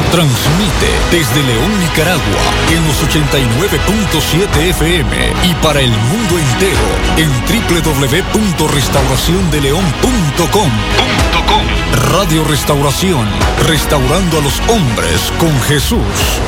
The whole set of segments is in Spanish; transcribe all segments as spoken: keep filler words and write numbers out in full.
Transmite desde León, Nicaragua, en los ochenta y nueve punto siete F M y para el mundo entero en doble u doble u doble u punto restauración de león punto com. Radio Restauración, restaurando a los hombres con Jesús.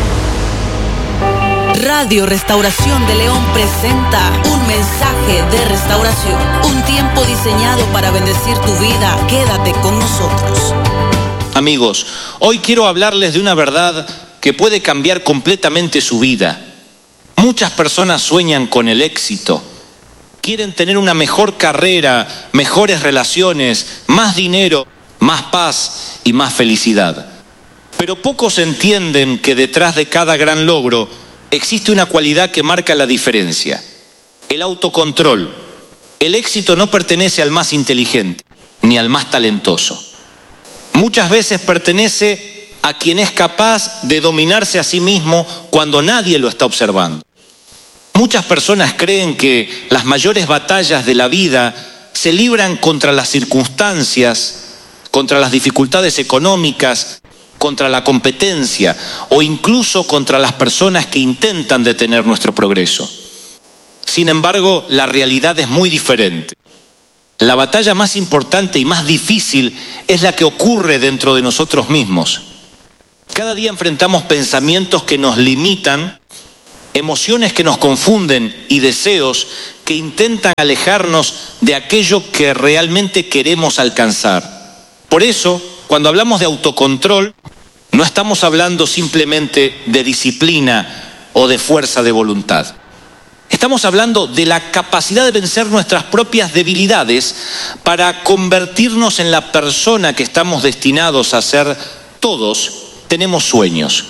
Radio Restauración de León presenta un mensaje de restauración, un tiempo diseñado para bendecir tu vida. Quédate con nosotros. Amigos, hoy quiero hablarles de una verdad que puede cambiar completamente su vida. Muchas personas sueñan con el éxito, quieren tener una mejor carrera, mejores relaciones, más dinero, más paz y más felicidad. Pero pocos entienden que detrás de cada gran logro existe una cualidad que marca la diferencia: el autocontrol. El éxito no pertenece al más inteligente ni al más talentoso. Muchas veces pertenece a quien es capaz de dominarse a sí mismo cuando nadie lo está observando. Muchas personas creen que las mayores batallas de la vida se libran contra las circunstancias, contra las dificultades económicas, contra la competencia o incluso contra las personas que intentan detener nuestro progreso. Sin embargo, la realidad es muy diferente. La batalla más importante y más difícil es la que ocurre dentro de nosotros mismos. Cada día enfrentamos pensamientos que nos limitan, emociones que nos confunden y deseos que intentan alejarnos de aquello que realmente queremos alcanzar. Por eso, cuando hablamos de autocontrol, no estamos hablando simplemente de disciplina o de fuerza de voluntad. Estamos hablando de la capacidad de vencer nuestras propias debilidades para convertirnos en la persona que estamos destinados a ser. Todos tenemos sueños.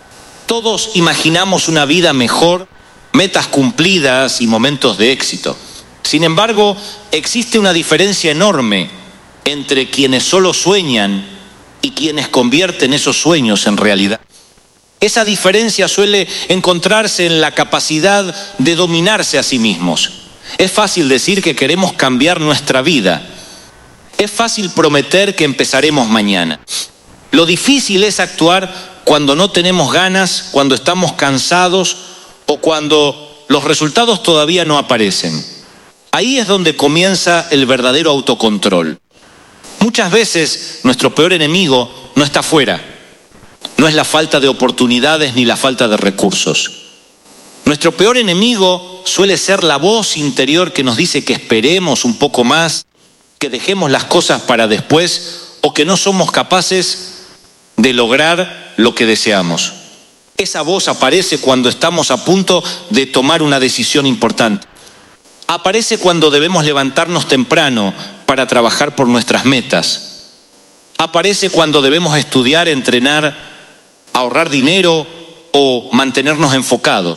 Todos imaginamos una vida mejor, metas cumplidas y momentos de éxito. Sin embargo, existe una diferencia enorme entre quienes solo sueñan y quienes convierten esos sueños en realidad. Esa diferencia suele encontrarse en la capacidad de dominarse a sí mismos. Es fácil decir que queremos cambiar nuestra vida. Es fácil prometer que empezaremos mañana. Lo difícil es actuar cuando no tenemos ganas, cuando estamos cansados o cuando los resultados todavía no aparecen. Ahí es donde comienza el verdadero autocontrol. Muchas veces nuestro peor enemigo no está afuera. No es la falta de oportunidades ni la falta de recursos. Nuestro peor enemigo suele ser la voz interior que nos dice que esperemos un poco más, que dejemos las cosas para después o que no somos capaces de lograr lo que deseamos. Esa voz aparece cuando estamos a punto de tomar una decisión importante. Aparece cuando debemos levantarnos temprano para trabajar por nuestras metas. Aparece cuando debemos estudiar, entrenar, ahorrar dinero o mantenernos enfocados.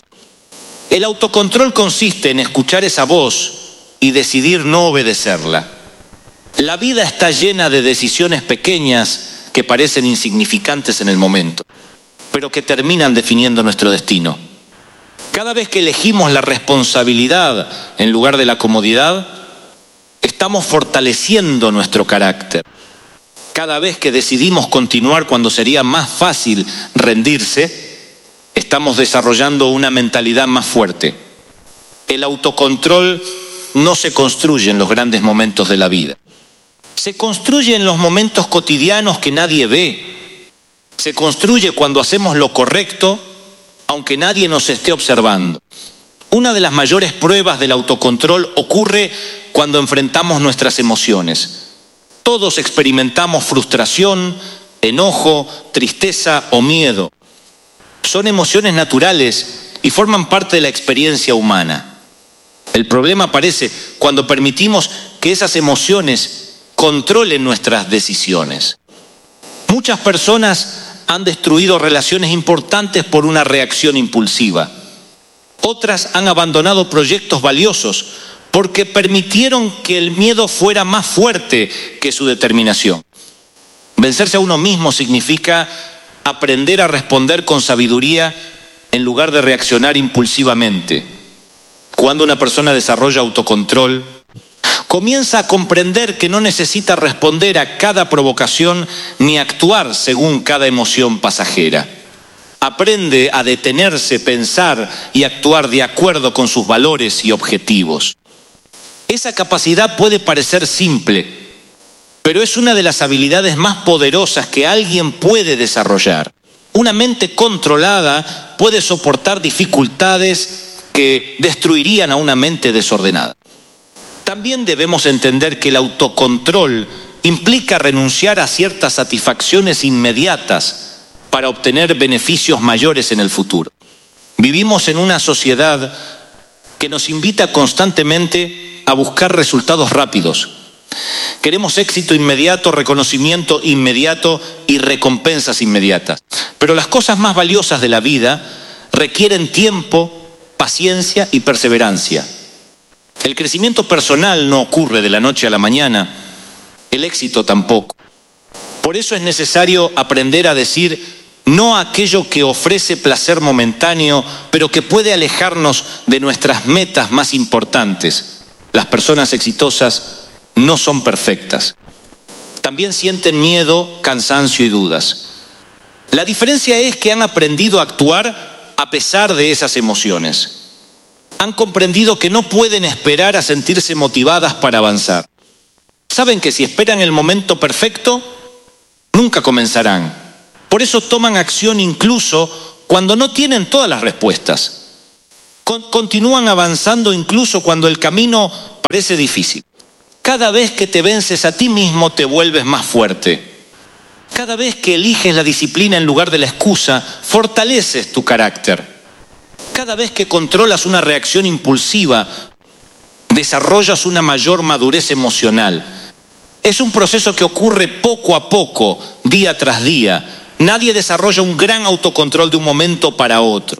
El autocontrol consiste en escuchar esa voz y decidir no obedecerla. La vida está llena de decisiones pequeñas que parecen insignificantes en el momento, pero que terminan definiendo nuestro destino. Cada vez que elegimos la responsabilidad en lugar de la comodidad, estamos fortaleciendo nuestro carácter. Cada vez que decidimos continuar cuando sería más fácil rendirse, estamos desarrollando una mentalidad más fuerte. El autocontrol no se construye en los grandes momentos de la vida. Se construye en los momentos cotidianos que nadie ve. Se construye cuando hacemos lo correcto, aunque nadie nos esté observando. Una de las mayores pruebas del autocontrol ocurre cuando enfrentamos nuestras emociones. Todos experimentamos frustración, enojo, tristeza o miedo. Son emociones naturales y forman parte de la experiencia humana. El problema aparece cuando permitimos que esas emociones controlen nuestras decisiones. Muchas personas han destruido relaciones importantes por una reacción impulsiva. Otras han abandonado proyectos valiosos porque permitieron que el miedo fuera más fuerte que su determinación. Vencerse a uno mismo significa aprender a responder con sabiduría en lugar de reaccionar impulsivamente. Cuando una persona desarrolla autocontrol, comienza a comprender que no necesita responder a cada provocación ni actuar según cada emoción pasajera. Aprende a detenerse, pensar y actuar de acuerdo con sus valores y objetivos. Esa capacidad puede parecer simple, pero es una de las habilidades más poderosas que alguien puede desarrollar. Una mente controlada puede soportar dificultades que destruirían a una mente desordenada. También debemos entender que el autocontrol implica renunciar a ciertas satisfacciones inmediatas para obtener beneficios mayores en el futuro. Vivimos en una sociedad que nos invita constantemente a buscar resultados rápidos. Queremos éxito inmediato, reconocimiento inmediato y recompensas inmediatas. Pero las cosas más valiosas de la vida requieren tiempo, paciencia y perseverancia. El crecimiento personal no ocurre de la noche a la mañana, el éxito tampoco. Por eso es necesario aprender a decir no a aquello que ofrece placer momentáneo, pero que puede alejarnos de nuestras metas más importantes. Las personas exitosas no son perfectas. También sienten miedo, cansancio y dudas. La diferencia es que han aprendido a actuar a pesar de esas emociones. Han comprendido que no pueden esperar a sentirse motivadas para avanzar. Saben que si esperan el momento perfecto, nunca comenzarán. Por eso toman acción incluso cuando no tienen todas las respuestas. Con- continúan avanzando incluso cuando el camino parece difícil. Cada vez que te vences a ti mismo te vuelves más fuerte. Cada vez que eliges la disciplina en lugar de la excusa, fortaleces tu carácter. Cada vez que controlas una reacción impulsiva, desarrollas una mayor madurez emocional. Es un proceso que ocurre poco a poco, día tras día. Nadie desarrolla un gran autocontrol de un momento para otro.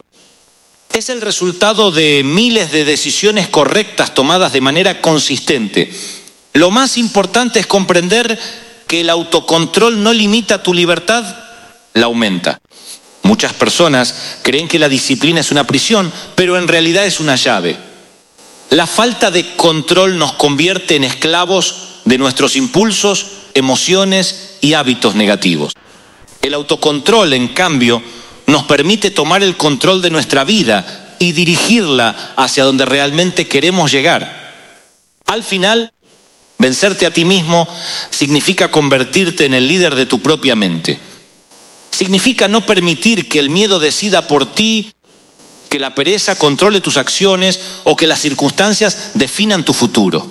Es el resultado de miles de decisiones correctas tomadas de manera consistente. Lo más importante es comprender que el autocontrol no limita tu libertad, la aumenta. Muchas personas creen que la disciplina es una prisión, pero en realidad es una llave. La falta de control nos convierte en esclavos de nuestros impulsos, emociones y hábitos negativos. El autocontrol, en cambio, nos permite tomar el control de nuestra vida y dirigirla hacia donde realmente queremos llegar. Al final, vencerte a ti mismo significa convertirte en el líder de tu propia mente. Significa no permitir que el miedo decida por ti, que la pereza controle tus acciones o que las circunstancias definan tu futuro.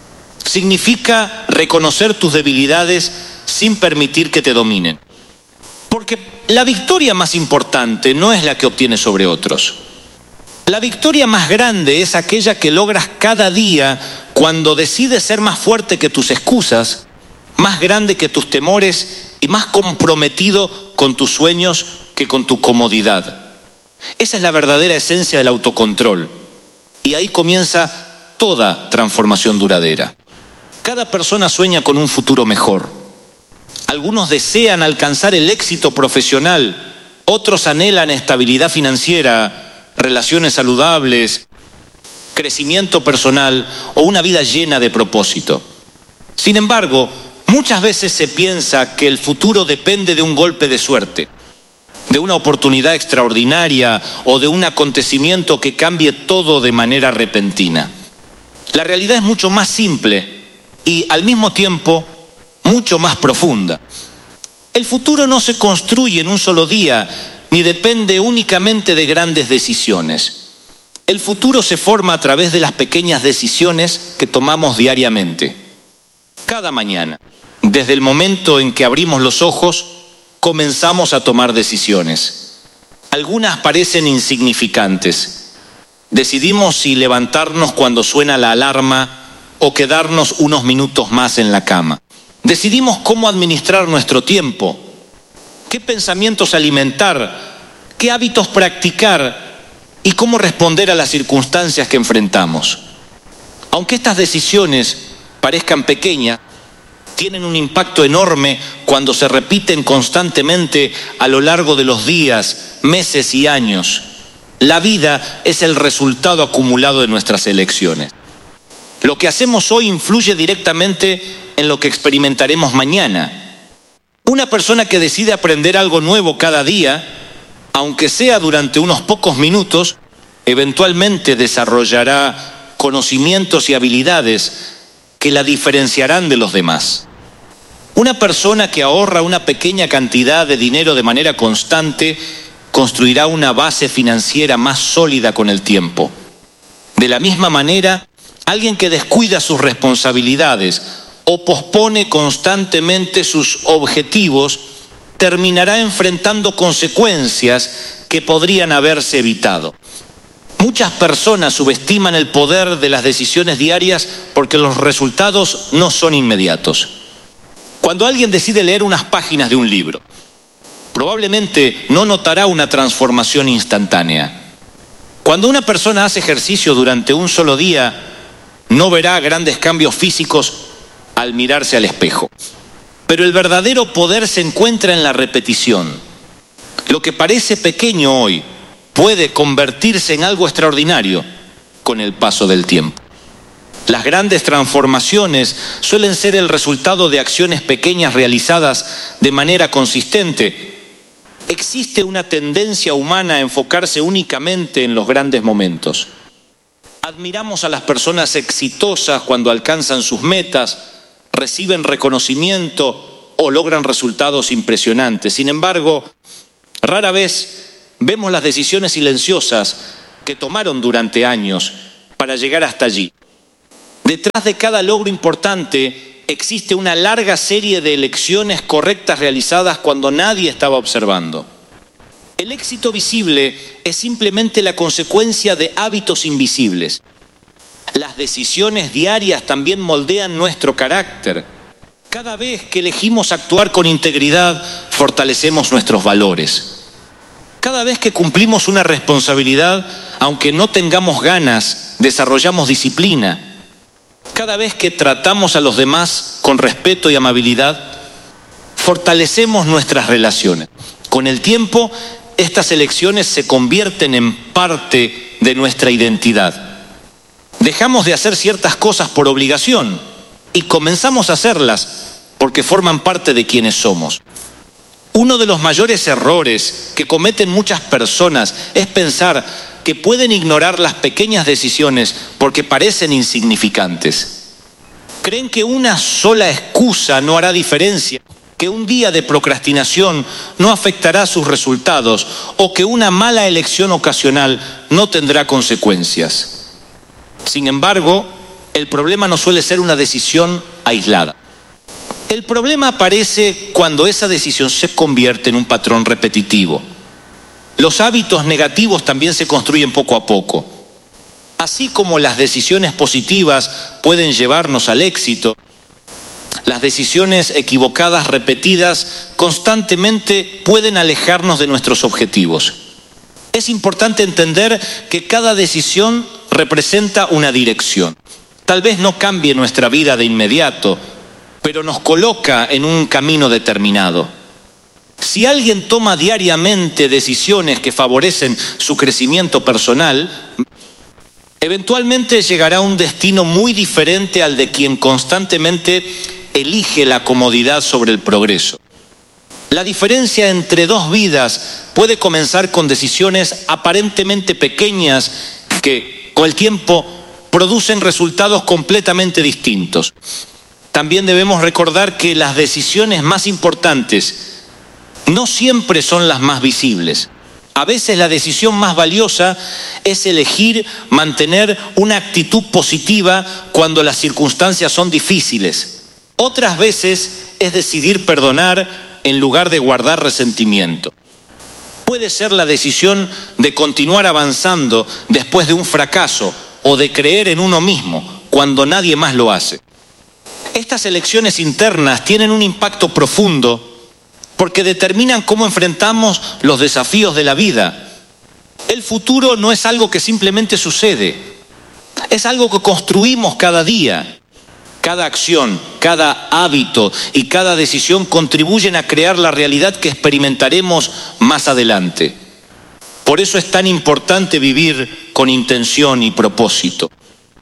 Significa reconocer tus debilidades sin permitir que te dominen. Porque la victoria más importante no es la que obtienes sobre otros. La victoria más grande es aquella que logras cada día cuando decides ser más fuerte que tus excusas, más grande que tus temores y más comprometido con tus sueños que con tu comodidad. Esa es la verdadera esencia del autocontrol. Y ahí comienza toda transformación duradera. Cada persona sueña con un futuro mejor. Algunos desean alcanzar el éxito profesional, otros anhelan estabilidad financiera, relaciones saludables, crecimiento personal o una vida llena de propósito. Sin embargo, muchas veces se piensa que el futuro depende de un golpe de suerte, de una oportunidad extraordinaria o de un acontecimiento que cambie todo de manera repentina. La realidad es mucho más simple y al mismo tiempo mucho más profunda. El futuro no se construye en un solo día ni depende únicamente de grandes decisiones. El futuro se forma a través de las pequeñas decisiones que tomamos diariamente. Cada mañana, desde el momento en que abrimos los ojos, comenzamos a tomar decisiones. Algunas parecen insignificantes. Decidimos si levantarnos cuando suena la alarma o quedarnos unos minutos más en la cama. Decidimos cómo administrar nuestro tiempo, qué pensamientos alimentar, qué hábitos practicar y cómo responder a las circunstancias que enfrentamos. Aunque estas decisiones parezcan pequeñas, tienen un impacto enorme cuando se repiten constantemente a lo largo de los días, meses y años. La vida es el resultado acumulado de nuestras elecciones. Lo que hacemos hoy influye directamente en lo que experimentaremos mañana. Una persona que decide aprender algo nuevo cada día, aunque sea durante unos pocos minutos, eventualmente desarrollará conocimientos y habilidades que la diferenciarán de los demás. Una persona que ahorra una pequeña cantidad de dinero de manera constante construirá una base financiera más sólida con el tiempo. De la misma manera, alguien que descuida sus responsabilidades o pospone constantemente sus objetivos terminará enfrentando consecuencias que podrían haberse evitado. Muchas personas subestiman el poder de las decisiones diarias porque los resultados no son inmediatos. Cuando alguien decide leer unas páginas de un libro, probablemente no notará una transformación instantánea. Cuando una persona hace ejercicio durante un solo día, no verá grandes cambios físicos al mirarse al espejo. Pero el verdadero poder se encuentra en la repetición. Lo que parece pequeño hoy puede convertirse en algo extraordinario con el paso del tiempo. Las grandes transformaciones suelen ser el resultado de acciones pequeñas realizadas de manera consistente. Existe una tendencia humana a enfocarse únicamente en los grandes momentos. Admiramos a las personas exitosas cuando alcanzan sus metas, reciben reconocimiento o logran resultados impresionantes. Sin embargo, rara vez vemos las decisiones silenciosas que tomaron durante años para llegar hasta allí. Detrás de cada logro importante existe una larga serie de elecciones correctas realizadas cuando nadie estaba observando. El éxito visible es simplemente la consecuencia de hábitos invisibles. Las decisiones diarias también moldean nuestro carácter. Cada vez que elegimos actuar con integridad, fortalecemos nuestros valores. Cada vez que cumplimos una responsabilidad, aunque no tengamos ganas, desarrollamos disciplina. Cada vez que tratamos a los demás con respeto y amabilidad, fortalecemos nuestras relaciones. Con el tiempo, estas elecciones se convierten en parte de nuestra identidad. Dejamos de hacer ciertas cosas por obligación y comenzamos a hacerlas porque forman parte de quienes somos. Uno de los mayores errores que cometen muchas personas es pensar que pueden ignorar las pequeñas decisiones porque parecen insignificantes. Creen que una sola excusa no hará diferencia, que un día de procrastinación no afectará sus resultados o que una mala elección ocasional no tendrá consecuencias. Sin embargo, el problema no suele ser una decisión aislada. El problema aparece cuando esa decisión se convierte en un patrón repetitivo. Los hábitos negativos también se construyen poco a poco. Así como las decisiones positivas pueden llevarnos al éxito, las decisiones equivocadas repetidas constantemente pueden alejarnos de nuestros objetivos. Es importante entender que cada decisión representa una dirección. Tal vez no cambie nuestra vida de inmediato, pero nos coloca en un camino determinado. Si alguien toma diariamente decisiones que favorecen su crecimiento personal, eventualmente llegará a un destino muy diferente al de quien constantemente elige la comodidad sobre el progreso. La diferencia entre dos vidas puede comenzar con decisiones aparentemente pequeñas que, con el tiempo, producen resultados completamente distintos. También debemos recordar que las decisiones más importantes no siempre son las más visibles. A veces la decisión más valiosa es elegir mantener una actitud positiva cuando las circunstancias son difíciles. Otras veces es decidir perdonar en lugar de guardar resentimiento. Puede ser la decisión de continuar avanzando después de un fracaso o de creer en uno mismo cuando nadie más lo hace. Estas elecciones internas tienen un impacto profundo porque determinan cómo enfrentamos los desafíos de la vida. El futuro no es algo que simplemente sucede, es algo que construimos cada día. Cada acción, cada hábito y cada decisión contribuyen a crear la realidad que experimentaremos más adelante. Por eso es tan importante vivir con intención y propósito.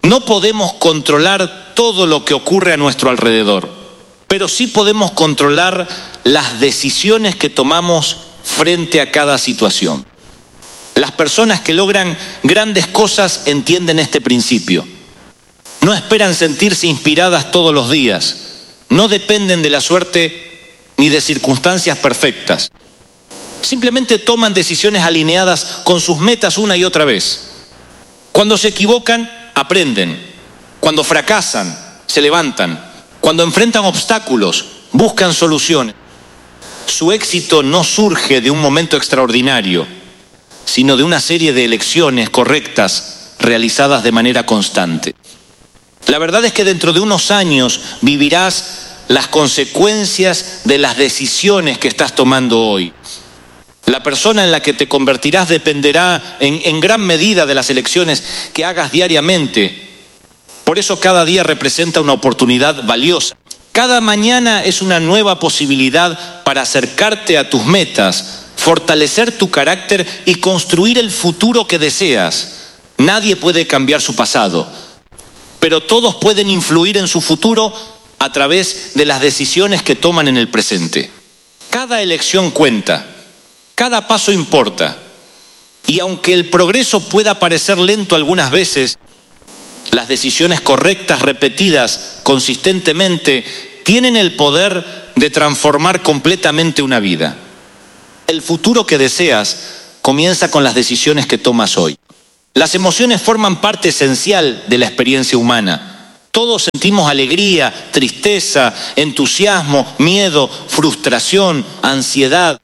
No podemos controlar todo lo que ocurre a nuestro alrededor, pero sí podemos controlar las decisiones que tomamos frente a cada situación. Las personas que logran grandes cosas entienden este principio. No esperan sentirse inspiradas todos los días. No dependen de la suerte ni de circunstancias perfectas. Simplemente toman decisiones alineadas con sus metas una y otra vez. Cuando se equivocan, aprenden. Cuando fracasan, se levantan. Cuando enfrentan obstáculos, buscan soluciones. Su éxito no surge de un momento extraordinario, sino de una serie de elecciones correctas realizadas de manera constante. La verdad es que dentro de unos años vivirás las consecuencias de las decisiones que estás tomando hoy. La persona en la que te convertirás dependerá en, en gran medida de las elecciones que hagas diariamente. Por eso cada día representa una oportunidad valiosa. Cada mañana es una nueva posibilidad para acercarte a tus metas, fortalecer tu carácter y construir el futuro que deseas. Nadie puede cambiar su pasado, pero todos pueden influir en su futuro a través de las decisiones que toman en el presente. Cada elección cuenta, cada paso importa, y aunque el progreso pueda parecer lento algunas veces, las decisiones correctas, repetidas consistentemente, tienen el poder de transformar completamente una vida. El futuro que deseas comienza con las decisiones que tomas hoy. Las emociones forman parte esencial de la experiencia humana. Todos sentimos alegría, tristeza, entusiasmo, miedo, frustración, ansiedad,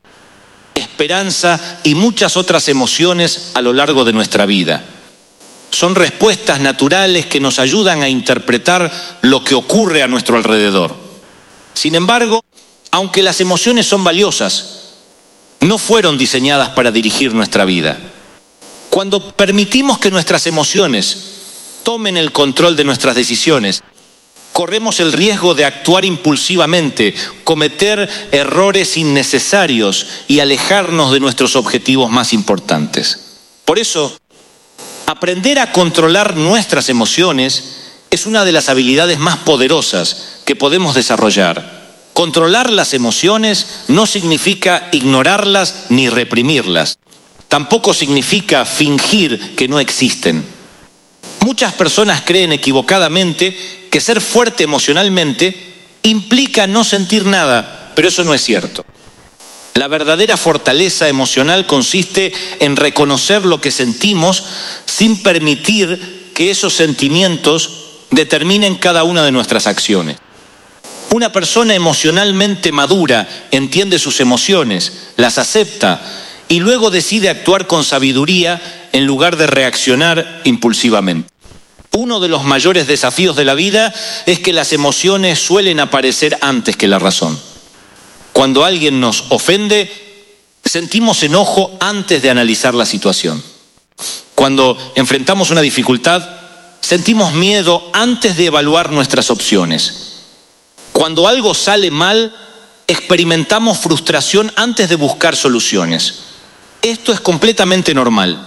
esperanza y muchas otras emociones a lo largo de nuestra vida. Son respuestas naturales que nos ayudan a interpretar lo que ocurre a nuestro alrededor. Sin embargo, aunque las emociones son valiosas, no fueron diseñadas para dirigir nuestra vida. Cuando permitimos que nuestras emociones tomen el control de nuestras decisiones, corremos el riesgo de actuar impulsivamente, cometer errores innecesarios y alejarnos de nuestros objetivos más importantes. Por eso, aprender a controlar nuestras emociones es una de las habilidades más poderosas que podemos desarrollar. Controlar las emociones no significa ignorarlas ni reprimirlas. Tampoco significa fingir que no existen. Muchas personas creen equivocadamente que ser fuerte emocionalmente implica no sentir nada, pero eso no es cierto. La verdadera fortaleza emocional consiste en reconocer lo que sentimos sin permitir que esos sentimientos determinen cada una de nuestras acciones. Una persona emocionalmente madura entiende sus emociones, las acepta y luego decide actuar con sabiduría en lugar de reaccionar impulsivamente. Uno de los mayores desafíos de la vida es que las emociones suelen aparecer antes que la razón. Cuando alguien nos ofende, sentimos enojo antes de analizar la situación. Cuando enfrentamos una dificultad, sentimos miedo antes de evaluar nuestras opciones. Cuando algo sale mal, experimentamos frustración antes de buscar soluciones. Esto es completamente normal.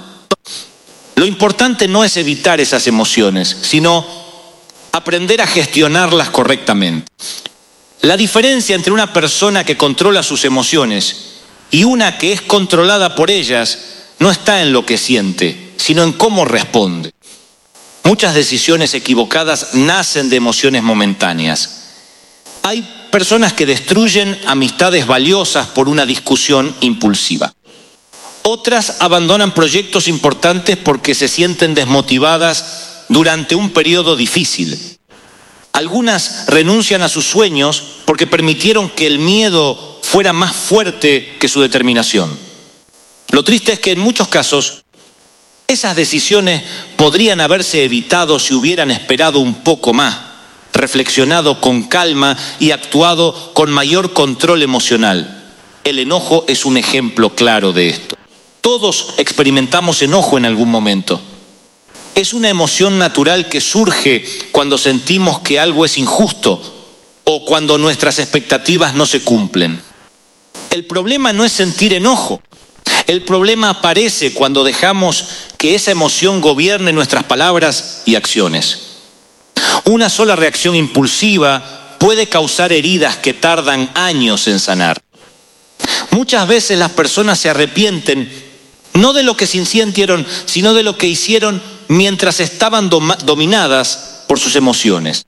Lo importante no es evitar esas emociones, sino aprender a gestionarlas correctamente. La diferencia entre una persona que controla sus emociones y una que es controlada por ellas no está en lo que siente, sino en cómo responde. Muchas decisiones equivocadas nacen de emociones momentáneas. Hay personas que destruyen amistades valiosas por una discusión impulsiva. Otras abandonan proyectos importantes porque se sienten desmotivadas durante un periodo difícil. Algunas renuncian a sus sueños porque permitieron que el miedo fuera más fuerte que su determinación. Lo triste es que en muchos casos esas decisiones podrían haberse evitado si hubieran esperado un poco más, reflexionado con calma y actuado con mayor control emocional. El enojo es un ejemplo claro de esto. Todos experimentamos enojo en algún momento. Es una emoción natural que surge cuando sentimos que algo es injusto o cuando nuestras expectativas no se cumplen. El problema no es sentir enojo. El problema aparece cuando dejamos que esa emoción gobierne nuestras palabras y acciones. Una sola reacción impulsiva puede causar heridas que tardan años en sanar. Muchas veces las personas se arrepienten no de lo que sintieron, sino de lo que hicieron mientras estaban dom- dominadas por sus emociones.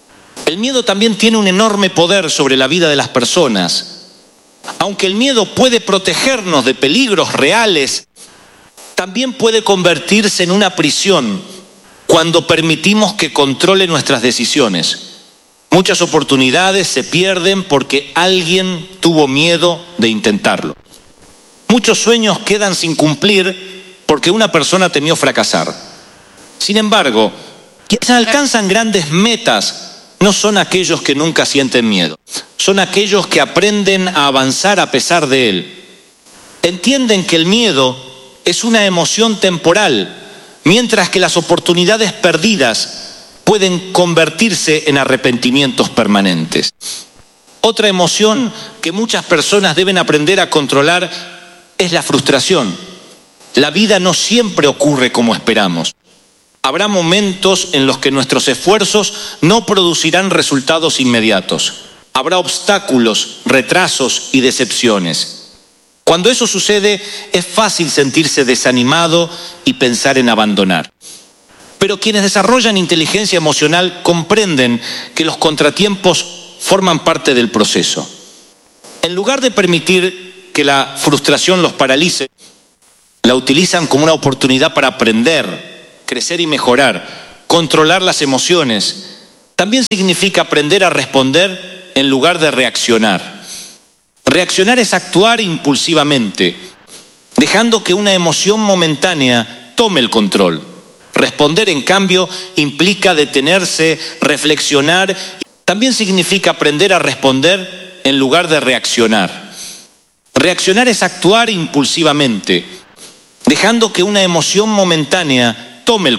El miedo también tiene un enorme poder sobre la vida de las personas. Aunque el miedo puede protegernos de peligros reales, también puede convertirse en una prisión cuando permitimos que controle nuestras decisiones. Muchas oportunidades se pierden porque alguien tuvo miedo de intentarlo. Muchos sueños quedan sin cumplir porque una persona temió fracasar. Sin embargo, quienes alcanzan grandes metas no son aquellos que nunca sienten miedo, son aquellos que aprenden a avanzar a pesar de él. Entienden que el miedo es una emoción temporal, mientras que las oportunidades perdidas pueden convertirse en arrepentimientos permanentes. Otra emoción que muchas personas deben aprender a controlar es la frustración. La vida no siempre ocurre como esperamos. Habrá momentos en los que nuestros esfuerzos no producirán resultados inmediatos. Habrá obstáculos, retrasos y decepciones. Cuando eso sucede, es fácil sentirse desanimado y pensar en abandonar. Pero quienes desarrollan inteligencia emocional comprenden que los contratiempos forman parte del proceso. En lugar de permitir que la frustración los paralice, la utilizan como una oportunidad para aprender, crecer y mejorar. Controlar las emociones también significa aprender a responder en lugar de reaccionar. Reaccionar es actuar impulsivamente, dejando que una emoción momentánea tome el control. Responder, en cambio, implica detenerse, reflexionar. También significa aprender a responder en lugar de reaccionar. Reaccionar es actuar impulsivamente, dejando que una emoción momentánea tome el